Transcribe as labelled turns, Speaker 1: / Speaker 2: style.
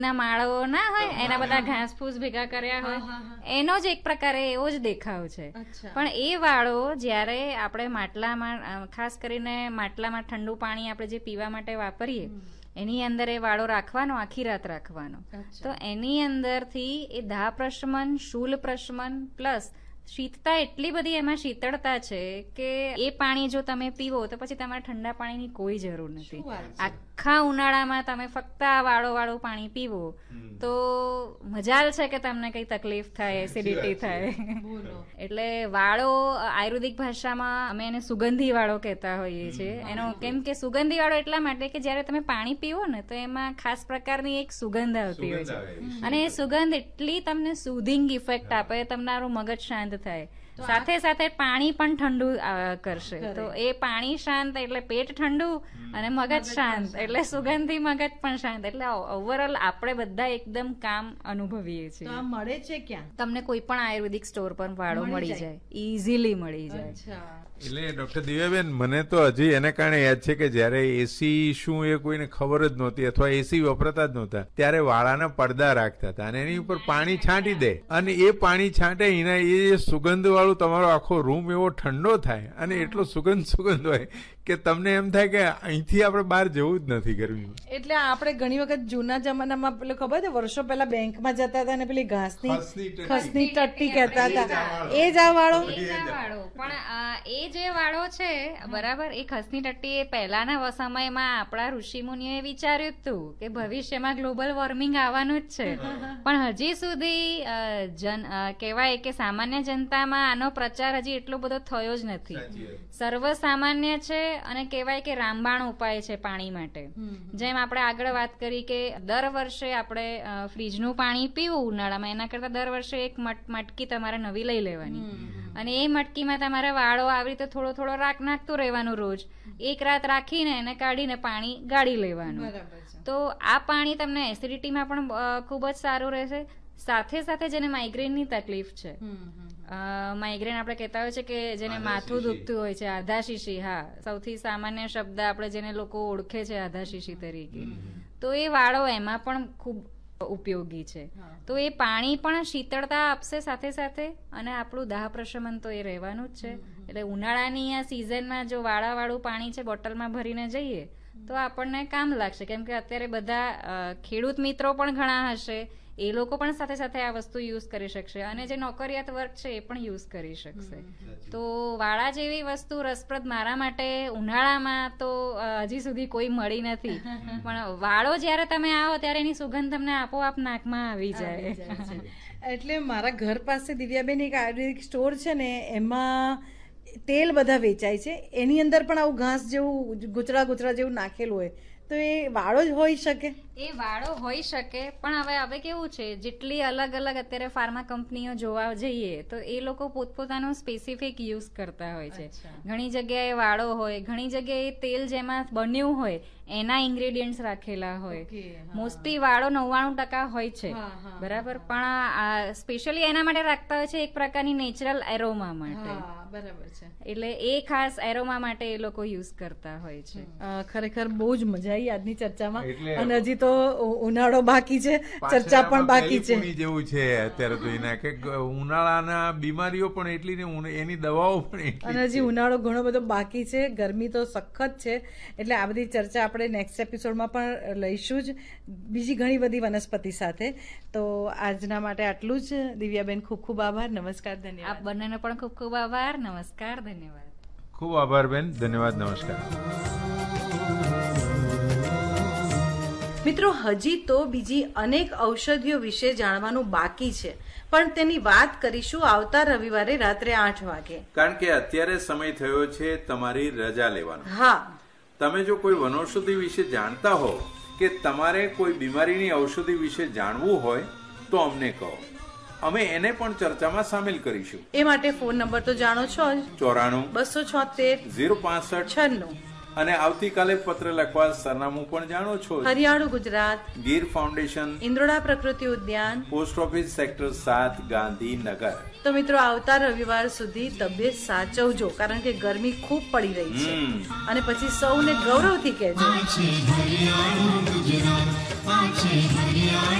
Speaker 1: ના માળો ના હોય એના બધા ઘાસ ફૂસ ભેગા કર્યા હોય એનો જ એક પ્રકારે એવો જ દેખાવ છે. પણ એ વાળો જયારે આપણે માટલામાં, ખાસ કરીને માટલામાં ઠંડુ પાણી આપણે જે પીવા માટે વાપરીએ એની અંદર એ વાળો રાખવાનો, આખી રાત રાખવાનો. તો એની અંદરથી એ દાહ પ્રશમન, શૂલ પ્રશમન પ્લસ શીતતા એટલી બધી એમાં શીતળતા છે કે એ પાણી જો તમે પીવો તો પછી તમારે ઠંડા પાણીની કોઈ જરૂર નથી. આખા ઉનાળામાં તમે ફક્ત આ વાળું પાણી પીવો તો મજાલ છે કે તમને કઈ તકલીફ થાય, એસિડિટી થાય. એટલે વાળો આયુર્વેદિક ભાષામાં અમે એને સુગંધી વાળો કહેતા હોઈએ છીએ. એનો કેમ કે સુગંધી વાળો એટલા માટે કે જયારે તમે પાણી પીવો ને તો એમાં ખાસ પ્રકારની એક સુગંધ આવતી હોય છે અને એ સુગંધ એટલી તમને સુધિંગ ઇફેક્ટ આપે, તમારું મગજ શાંત થાય, સાથે સાથે પાણી પણ ઠંડુ કરશે. તો એ પાણી શાંત એટલે પેટ ઠંડુ અને મગજ શાંત એટલે સુગંધી મગજ પણ શાંત. એટલે ઓવરઓલ આપણે બધા એકદમ કામ અનુભવીએ છીએ.
Speaker 2: મળે છે ક્યાં?
Speaker 1: તમને કોઈ પણ આયુર્વેદિક સ્ટોર પર વાળો મળી જાય, ઇઝીલી મળી જાય.
Speaker 3: એટલે ડોક્ટર દિવ્યાબેન, મને તો હજી એને કારણે યાદ છે કે જયારે એસી શું એ કોઈને ખબર જ નહોતી અથવા એસી વપરાતા જ નહોતા ત્યારે વાળાના પડદા રાખતા હતા અને એની ઉપર પાણી છાંટી દે અને એ પાણી છાંટે એના એ સુગંધ વાળું તમારો આખો રૂમ એવો ઠંડો થાય અને એટલો સુગંધ હોય કે તમને એમ થાય કે અહીંથી આપણે બહાર જવું જ નથી ગરમીમાં.
Speaker 2: એટલે આપણે ઘણી વખત જૂના જમાનામાં પેલું ખબર છે, વર્ષો પહેલા બેંકમાં જતા હતા અને પેલી ખસની ટટ્ટી કહેતા હતા, એ જ આ વાળો.
Speaker 1: પણ એ જે વાળો છે બરાબર, એ ખસની ટટ્ટી પહેલાના સમયમાં આપણા ઋષિ મુનિઓએ વિચાર્યું હતું કે ભવિષ્યમાં ગ્લોબલ વોર્મિંગ આવવાનું જ છે. પણ હજી સુધી કહેવાય કે સામાન્ય જનતામાં આનો પ્રચાર હજી એટલો બધો થયો જ નથી. સર્વસામાન્ય છે અને કહેવાય કે રામબાણ ઉપાય છે પાણી માટે. જેમ આપણે આગળ વાત કરી કે દર વર્ષે આપણે ફ્રીજનું પાણી પીવું ઉનાળામાં, એના કરતા દર વર્ષે એક મટકી તમારે નવી લઈ લેવાની અને એ મટકીમાં તમારે વાળો આવી રીતે થોડો થોડો નાખતું રહેવાનું. રોજ એક રાત રાખીને એને કાઢીને પાણી ગાળી લેવાનું. તો આ પાણી તમને એસિડિટીમાં પણ ખૂબ જ સારું રહેશે. સાથે સાથે જેને માઇગ્રેનની તકલીફ છે, માઇગ્રેન આપણે કહેતા હોય છે કે જેને માથું દુખતું હોય છે, આધાશીશી, હા સૌથી સામાન્ય શબ્દ આપણે જેને લોકો ઓળખે છે આધાશીશી તરીકે, તો એ વાળો એમાં પણ ખૂબ ઉપયોગી છે. તો એ પાણી પણ શીતળતા આપશે સાથે સાથે અને આપણું દાહ પ્રશમન તો એ રહેવાનું જ છે. એટલે ઉનાળાની આ સિઝનમાં જો વાળું પાણી છે બોટલમાં ભરીને જઈએ તો આપણને કામ લાગશે. કેમ કે અત્યારે બધા ખેડૂત મિત્રો પણ ઘણા હશે, એ લોકો પણ સાથે સાથે આ વસ્તુ યુઝ કરી શકશે અને જે નોકરિયાત વર્ગ છે એ પણ યુઝ કરી શકશે. તો વાળા જેવી વસ્તુ રસપ્રદ મારા માટે ઉનાળામાં તો હજી સુધી કોઈ મળી નથી. પણ વાળો જયારે તમે આવો ત્યારે એની સુગંધ તમને આપોઆપ નાકમાં આવી જાય.
Speaker 2: એટલે મારા ઘર પાસે દિવ્યાબેન એક આયુર્વેદિક સ્ટોર છે ને, એમાં તેલ બધા વેચાય છે. એની અંદર પણ આવું ઘાસ જેવું ગુચરા જેવું નાખેલું હોય, તો એ વાળો જ હોઈ શકે?
Speaker 1: એ વાળો હોઈ શકે, પણ હવે કેવું છે, જેટલી અલગ અલગ અત્યારે ફાર્મા કંપનીઓ જોવા જઈએ તો એ લોકો પોતપોતાનો સ્પેસિફિક યુઝ કરતા હોય છે. ઘણી જગ્યાએ વાળો હોય, ઘણી જગ્યાએ તેલ જેમાં બન્યું હોય એના ઇન્ગ્રેડિયન્ટ્સ રાખેલા હોય. મોસ્ટલી વાળો 99% હોય છે બરાબર, પણ સ્પેશિયલી એના માટે રાખતા હોય છે એક પ્રકારની નેચરલ એરોમા માટે.
Speaker 2: બરાબર છે.
Speaker 1: એટલે એ ખાસ એરોમા માટે એ લોકો યુઝ કરતા હોય છે.
Speaker 2: ખરેખર બહુ જ મજા આવી આજની ચર્ચામાં. અને હજી તો ઉનાળો બાકી છે, ચર્ચા પણ બાકી છે.
Speaker 3: જેવું છે અત્યારે તો એના કે ઉનાળાના બીમારીઓ પણ એટલી ને એની દવાઓ પણ એટલી,
Speaker 2: અને હજી ઉનાળો ઘણો બધો બાકી છે. ગરમી તો સખત છે. એટલે આ બધી ચર્ચા આપણે નેક્સ્ટ એપિસોડમાં પણ લઈશું જ, બીજી ઘણી બધી વનસ્પતિ સાથે. તો આજના માટે આટલું જ. દિવ્યાબેન ખૂબ ખૂબ આભાર. નમસ્કાર, ધન્યવાદ.
Speaker 1: આપ બંનેનો પણ ખૂબ ખૂબ આભાર. નમસ્કાર, ધન્યવાદ.
Speaker 3: ખૂબ આભાર બેન, ધન્યવાદ, નમસ્કાર.
Speaker 2: મિત્રો, હજી તો બીજી અનેક ઔષધિઓ વિશે જાણવાનું બાકી છે, પણ તેની વાત કરીશું આવતા રવિવારે રાત્રે 8 વાગે.
Speaker 3: કારણ કે અત્યારે સમય થયો છે તમારી રજા લેવાનો.
Speaker 2: હા,
Speaker 3: તમે જો કોઈ વનૌષધિ વિશે જાણતા હો કે તમારે કોઈ બીમારીની ઔષધિ વિશે જાણવું હોય તો અમને કહો, અમે એને પણ ચર્ચામાં સામેલ કરીશું.
Speaker 2: એ માટે ફોન નંબર તો જાણો છો જ,
Speaker 3: 94
Speaker 2: 276
Speaker 3: 065
Speaker 2: 96.
Speaker 3: અને આવતીકાલે પત્ર લખવા સરનામું પણ જાણો છો.
Speaker 2: હરિયાળું ગુજરાત,
Speaker 3: ગીર ફાઉન્ડેશન,
Speaker 2: ઇન્દ્રોડા પ્રકૃતિ ઉદ્યાન,
Speaker 3: પોસ્ટ ઓફિસ સેક્ટર 7, ગાંધીનગર.
Speaker 2: તો મિત્રો આવતા રવિવાર સુધી તબિયત સાચવજો, કારણ કે ગરમી ખૂબ પડી રહી છે. અને પછી સૌને ગૌરવથી કહેજો.